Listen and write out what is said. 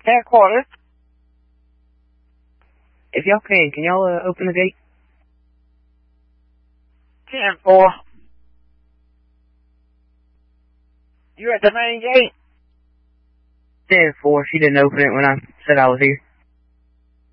headquarters. If y'all can y'all open the gate? 10-4. You're at the main gate? 10-4. She didn't open it when I said I was here.